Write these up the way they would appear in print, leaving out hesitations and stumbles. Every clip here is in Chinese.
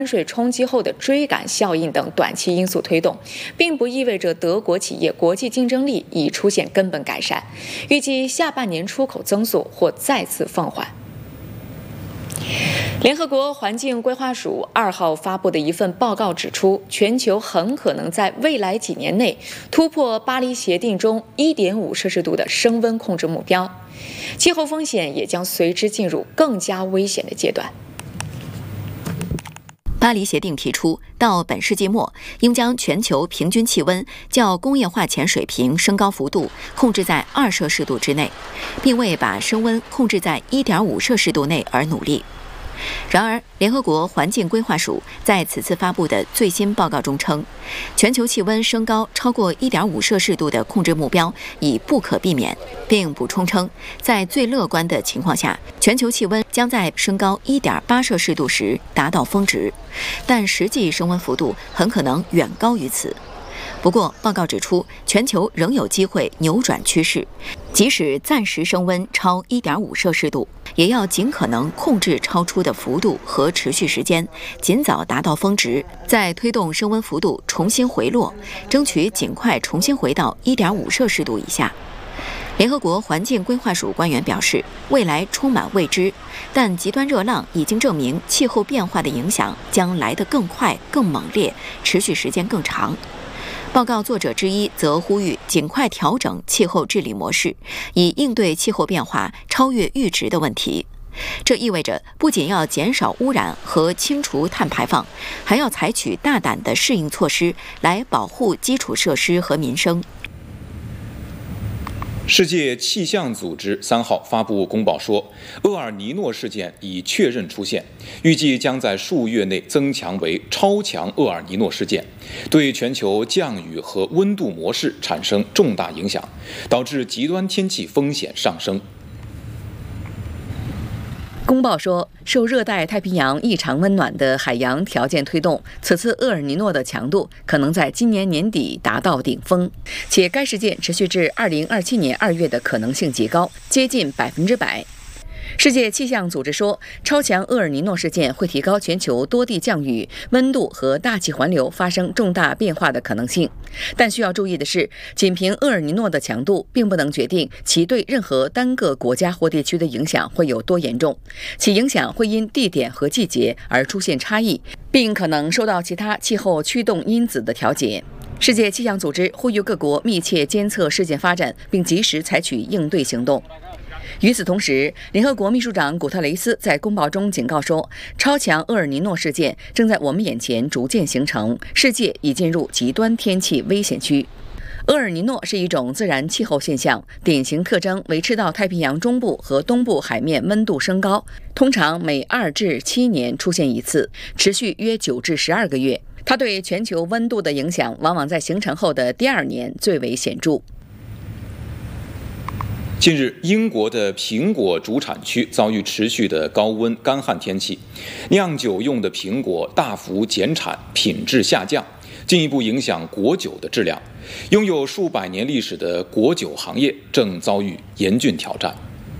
税冲击后的追赶效应等短期因素推动，并不意味着德国企业国际竞争力已出现根本改善。预计下半年出口增速或再次放缓。联合国环境规划署2号发布的一份报告指出，全球很可能在未来几年内突破巴黎协定中 1.5 摄氏度的升温控制目标，气候风险也将随之进入更加危险的阶段。 巴黎协定提出，到本世纪末，应将全球平均气温较工业化前水平升高幅度控制在2摄氏度之内，并为把升温控制在 1.5 摄氏度内而努力。然而，联合国环境规划署在此次发布的最新报告中称，全球气温升高超过 1.5 摄氏度的控制目标已不可避免，并补充称，在最乐观的情况下，全球气温将在升高 1.8 摄氏度时达到峰值，但实际升温幅度很可能远高于此。不过，报告指出，全球仍有机会扭转趋势，即使暂时升温超 1.5 摄氏度，也要尽可能控制超出的幅度和持续时间，尽早达到峰值，再推动升温幅度重新回落，争取尽快重新回到 1.5 摄氏度以下。联合国环境规划署官员表示，未来充满未知，但极端热浪已经证明气候变化的影响将来得更快、更猛烈，持续时间更长。报告作者之一则呼吁尽快调整气候治理模式，以应对气候变化超越阈值的问题。这意味着不仅要减少污染和清除碳排放，还要采取大胆的适应措施来保护基础设施和民生。 世界气象组织3号发布公报说，厄尔尼诺事件已确认出现，预计将在数月内增强为超强厄尔尼诺事件，对全球降雨和温度模式产生重大影响，导致极端天气风险上升。 公报说，受热带太平洋异常温暖的海洋条件推动，此次厄尔尼诺的强度可能在今年年底达到顶峰，且该事件持续至2027年2月的可能性极高，接近100%。世界气象组织说，超强厄尔尼诺事件会提高全球多地降雨、温度和大气环流发生重大变化的可能性。但需要注意的是，仅凭厄尔尼诺的强度并不能决定其对任何单个国家或地区的影响会有多严重，其影响会因地点和季节而出现差异，并可能受到其他气候驱动因子的调节。世界气象组织呼吁各国密切监测事件发展，并及时采取应对行动。与此同时，联合国秘书长古特雷斯在公报中警告说，超强厄尔尼诺事件正在我们眼前逐渐形成，世界已进入极端天气危险区。厄尔尼诺是一种自然气候现象，典型特征为赤道太平洋中部和东部海面温度升高，通常每2至7年出现一次，持续约9至12个月。它对全球温度的影响往往在形成后的第2年最为显著。 近日，英国的苹果主产区遭遇持续的高温干旱天气，酿酒用的苹果大幅减产，品质下降，进一步影响果酒的质量。拥有数百年历史的果酒行业正遭遇严峻挑战。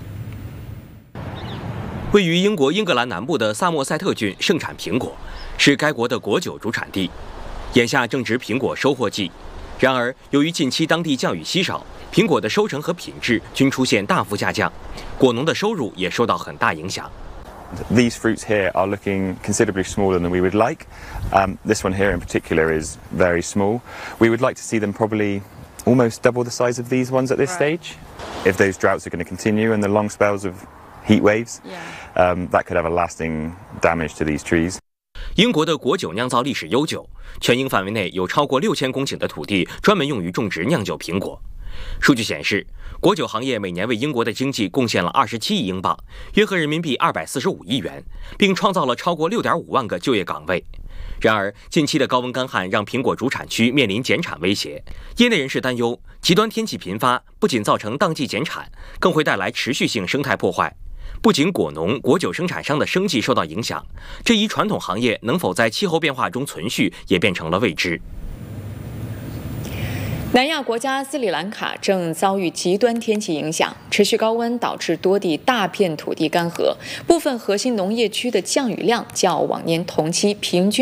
位于英国英格兰南部的萨默塞特郡盛产苹果，是该国的果酒主产地。眼下正值苹果收获季，然而由于近期当地降雨稀少，苹果的收成和品质均出现大幅下降，果农的收入也受到很大影响。 These fruits here are looking considerably smaller than we would like. This one here in particular is very small. We would like to see them probably almost double the size of these ones at this stage. If those droughts are going to continue and the long spells of heat waves, that could have a lasting damage to these trees. 英国的果酒酿造历史悠久，全英范围内有超过6000公顷的土地专门用于种植酿酒苹果。数据显示，果酒行业每年为英国的经济贡献了27亿英镑，约合人民币245亿元，并创造了超过6.5万个就业岗位。然而，近期的高温干旱让苹果主产区面临减产威胁。业内人士担忧，极端天气频发不仅造成当季减产，更会带来持续性生态破坏。不仅果农、果酒生产商的生计受到影响，这一传统行业能否在气候变化中存续，也变成了未知。 南亚国家斯里兰卡正遭遇极端天气影响，持续高温导致多地大片土地干涸，部分核心农业区的降雨量较往年同期平均